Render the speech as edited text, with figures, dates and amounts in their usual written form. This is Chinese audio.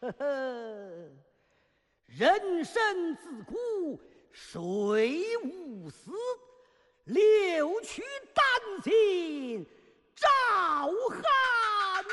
呵呵，人生自古谁无死，留取丹心照汗。